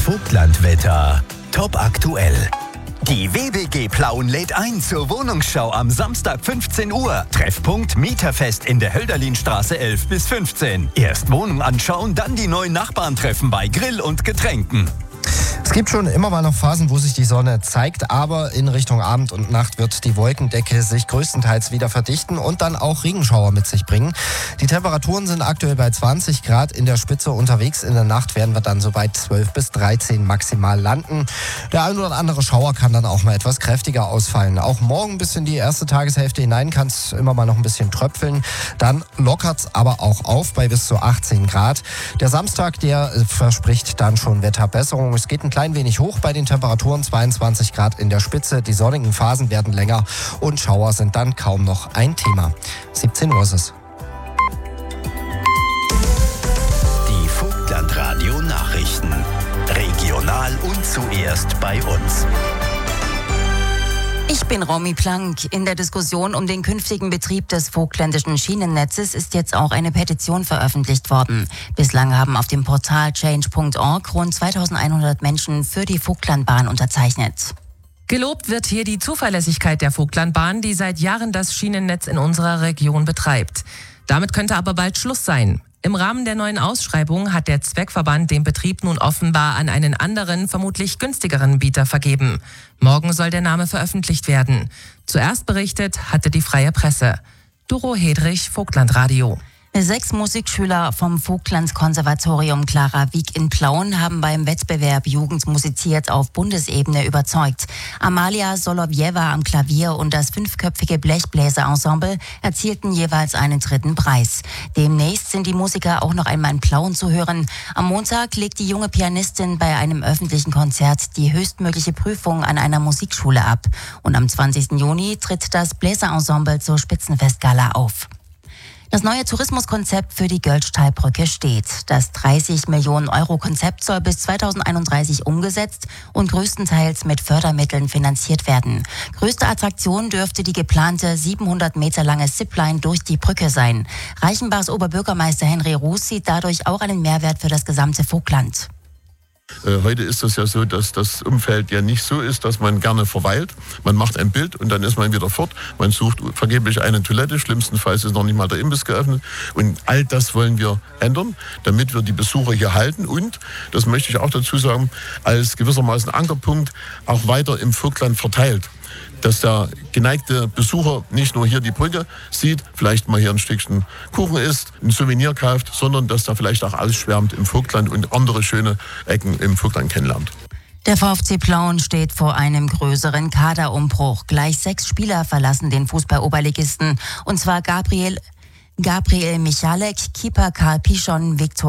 Vogtlandwetter. Top aktuell. Die WBG Plauen lädt ein zur Wohnungsschau am Samstag 15 Uhr. Treffpunkt Mieterfest in der Hölderlinstraße 11 bis 15. Erst Wohnung anschauen, dann die neuen Nachbarn treffen bei Grill und Getränken. Es gibt schon immer mal noch Phasen, wo sich die Sonne zeigt, aber in Richtung Abend und Nacht wird die Wolkendecke sich größtenteils wieder verdichten und dann auch Regenschauer mit sich bringen. Die Temperaturen sind aktuell bei 20 Grad in der Spitze unterwegs. In der Nacht werden wir dann so bei 12 bis 13 maximal landen. Der ein oder andere Schauer kann dann auch mal etwas kräftiger ausfallen. Auch morgen bis in die erste Tageshälfte hinein kann es immer mal noch ein bisschen tröpfeln. Dann lockert es aber auch auf bei bis zu 18 Grad. Der Samstag, der verspricht dann schon Wetterbesserung. Es geht ein klein wenig hoch bei den Temperaturen, 22 Grad in der Spitze. Die sonnigen Phasen werden länger und Schauer sind dann kaum noch ein Thema. 17 Uhr ist es. Die Vogtlandradio Nachrichten. Regional und zuerst bei uns. Ich bin Romy Plank. In der Diskussion um den künftigen Betrieb des vogtländischen Schienennetzes ist jetzt auch eine Petition veröffentlicht worden. Bislang haben auf dem Portal change.org rund 2100 Menschen für die Vogtlandbahn unterzeichnet. Gelobt wird hier die Zuverlässigkeit der Vogtlandbahn, die seit Jahren das Schienennetz in unserer Region betreibt. Damit könnte aber bald Schluss sein. Im Rahmen der neuen Ausschreibung hat der Zweckverband den Betrieb nun offenbar an einen anderen, vermutlich günstigeren Bieter vergeben. Morgen soll der Name veröffentlicht werden. Zuerst berichtet hatte die Freie Presse. Doro Hedrich, Vogtlandradio. 6 Musikschüler vom Vogtlandskonservatorium Clara Wieck in Plauen haben beim Wettbewerb Jugend musiziert auf Bundesebene überzeugt. Amalia Solovjewa am Klavier und das 5-köpfige Blechbläserensemble erzielten jeweils einen 3. Preis. Demnächst sind die Musiker auch noch einmal in Plauen zu hören. Am Montag legt die junge Pianistin bei einem öffentlichen Konzert die höchstmögliche Prüfung an einer Musikschule ab. Und am 20. Juni tritt das Bläserensemble zur Spitzenfestgala auf. Das neue Tourismuskonzept für die Göllstallbrücke steht. Das 30 Millionen Euro Konzept soll bis 2031 umgesetzt und größtenteils mit Fördermitteln finanziert werden. Größte Attraktion dürfte die geplante 700 Meter lange Zipline durch die Brücke sein. Reichenbachs Oberbürgermeister Henry Ruß sieht dadurch auch einen Mehrwert für das gesamte Vogtland. Heute ist es ja so, dass das Umfeld ja nicht so ist, dass man gerne verweilt. Man macht ein Bild und dann ist man wieder fort. Man sucht vergeblich eine Toilette. Schlimmstenfalls ist noch nicht mal der Imbiss geöffnet. Und all das wollen wir ändern, damit wir die Besucher hier halten. Und, das möchte ich auch dazu sagen, als gewissermaßen Ankerpunkt auch weiter im Vogtland verteilt. Dass der geneigte Besucher nicht nur hier die Brücke sieht, vielleicht mal hier ein Stückchen Kuchen isst, ein Souvenir kauft, sondern dass er vielleicht auch ausschwärmt im Vogtland und andere schöne Ecken im Vogtland kennenlernt. Der VfC Plauen steht vor einem größeren Kaderumbruch. Gleich 6 Spieler verlassen den Fußball-Oberligisten. Und zwar Gabriel Michalek, Keeper Karl Pischon, Viktor